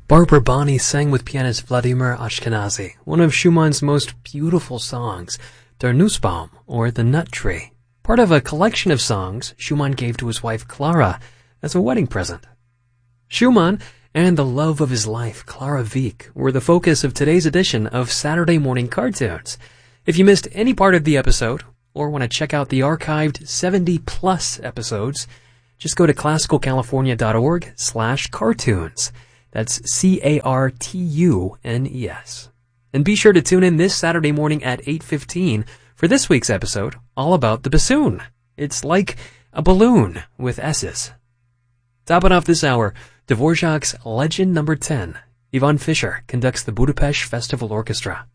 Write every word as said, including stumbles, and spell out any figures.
Barbara Bonney sang with pianist Vladimir Ashkenazy one of Schumann's most beautiful songs, Der Nussbaum, or The Nut Tree, part of a collection of songs Schumann gave to his wife Clara as a wedding present. Schumann and the love of his life, Clara Wieck, were the focus of today's edition of Saturday Morning Cartoons. If you missed any part of the episode, or want to check out the archived seventy plus episodes, just go to classicalcalifornia.org slash cartoons. That's C A R T U N E S. And be sure to tune in this Saturday morning at eight fifteen for this week's episode, all about the bassoon. It's like a balloon with S's. Topping off this hour, Dvorak's Legend Number ten. Ivan Fischer conducts the Budapest Festival Orchestra.